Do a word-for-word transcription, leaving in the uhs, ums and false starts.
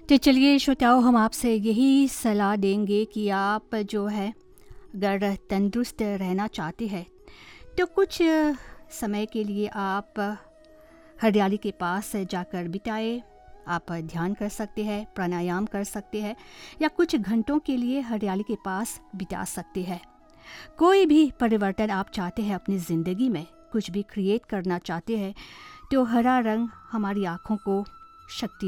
तो चलिए श्रोताओं, हम आपसे यही सलाह देंगे कि आप जो है अगर तंदुरुस्त रहना चाहते हैं तो कुछ समय के लिए आप हरियाली के पास जाकर बिताएं। आप ध्यान कर सकते हैं, प्राणायाम कर सकते हैं या कुछ घंटों के लिए हरियाली के पास बिता सकते हैं। कोई भी परिवर्तन आप चाहते हैं अपनी ज़िंदगी में, कुछ भी क्रिएट करना चाहते हैं तो हरा रंग हमारी आँखों को शक्ति